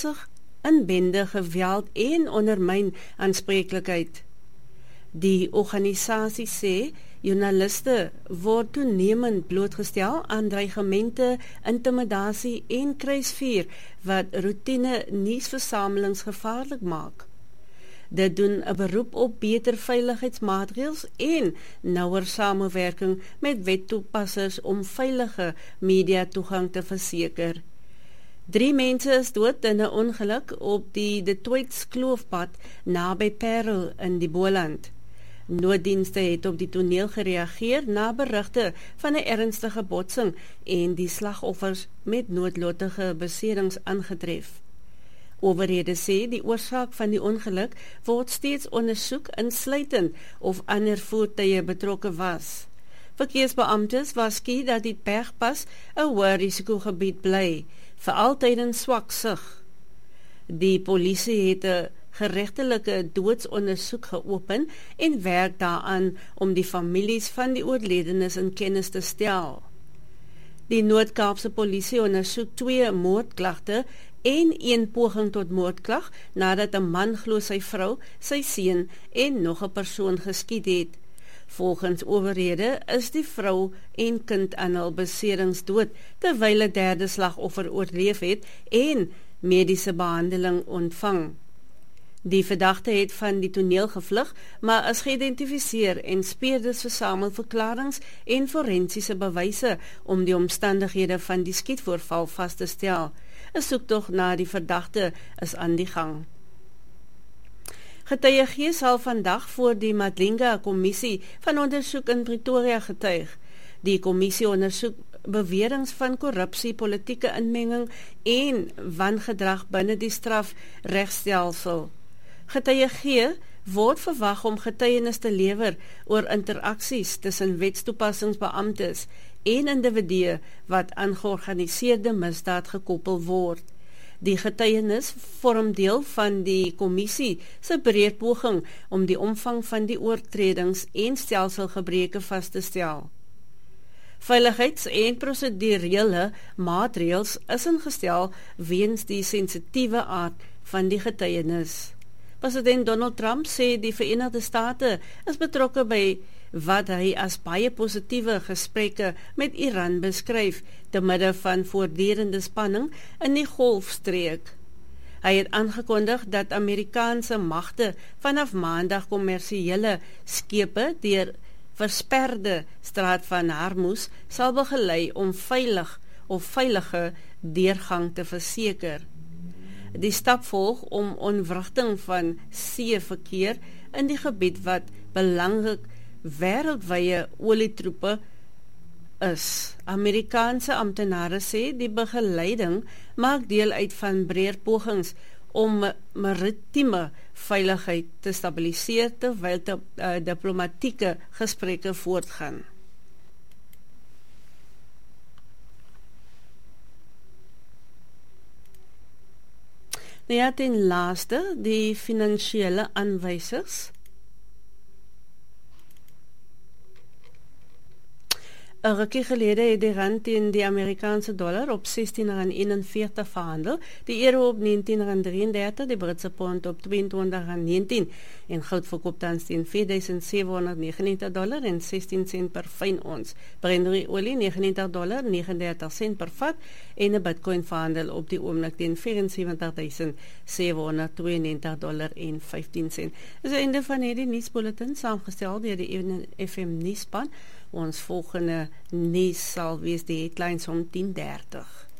sig in bende geweld en ondermyn aanspreeklikheid. Die organisasie sê joernaliste word toenemend blootgestel aan dreigemente, intimidasie en kruisvuur wat roetine nuusversamelings gevaarlik maak. Dit doen 'n beroep op beter veiligheidsmaatreëls en nouer samewerking met wettoepassers om veilige media toegang te verseker. 3 mense is dood in 'n ongeluk op die De Tooits Kloofpad naby Parel in die Boland. Nooddienste het op die toneel gereageer na berigte van 'n ernstige botsing en die slagoffers met noodlottige beserings aangetref. Owerhede sê die oorsaak van die ongeluk word steeds ondersoek insluitend of ander voertuie betrokke was. Verkeersbeamptes waarsku dat die Bergpas 'n hoë risikogebied bly, veral tydens swak sig. Die polisie het 'n geregtelike doodsondersoek geopen en werk daaraan om die families van die oorledenes in kennis te stel. Die Noord-Kaapse polisie ondersoek 2 moordklagte en 1 poging tot moordklag nadat 'n man glo sy vrou, sy seun en nog 'n persoon geskiet het. Volgens owerhede is die vrou en kind aan hul beserings dood, terwyl 'n derde slagoffer oorleef het en mediese behandeling ontvang. Die verdagte het van die toneel gevlug, maar is geïdentifiseer en speerders versamel verklaringe en forensiese bewyse om die omstandighede van die skietvoorval vas te stel. 'n Soektog na die verdagte is aan die gang. Getuie sal vandag voor die Madlinga-kommissie van ondersoek in Pretoria getuig. Die kommissie ondersoek beweringe van korrupsie, politieke inmenging en wangedrag binne die strafregstelsel. Getuie word verwag om getuienis te lewer oor interaksies tussen wetstoepassingsbeamptes en individue wat aan georganiseerde misdaad gekoppel word. Die getuienis vorm deel van die kommissie se breër poging om die omvang van die oortredings en stelselgebreke vas te stel. Veiligheids- en prosedurele maatreëls is ingestel weens die sensitiewe aard van die getuienis. President Donald Trump sê die Verenigde State is betrokke by wat hy as baie positiewe gesprekke met Iran beskryf te midde van voortdurende spanning in die Golfstreek. Hy het aangekondig dat Amerikaanse magte vanaf Maandag kommersiële skepe deur versperde straat van Hormuz sal begelei om veilige deurgang te verseker. Die stap volg om ontwrigting van seeverkeer in die gebied wat belangrik wêreldwye olietroepe is. Amerikaanse amptenare sê die begeleiding maak deel uit van breër pogings om maritieme veiligheid te stabiliseer terwyl diplomatieke gesprekke voortgaan. Nou ja, ten laaste, die finansiële aanwysers. 'n rukkie gelede het die rand teen die Amerikaanse dollar op R16.41 verhandel, die euro op R19.33, die Britse pond op R22.19 en goud verkoop tans teen $4,799 en 16 sent per fyn ons. Brent olie $39.39 per vat en 'n Bitcoin verhandel op die oomblik teen $74,792 en 15 sent. Dis die einde van hierdie nuusbulletin saamgestel deur die FM nuusspan. Ons volgende nuus sal wees die headlines om 10:30.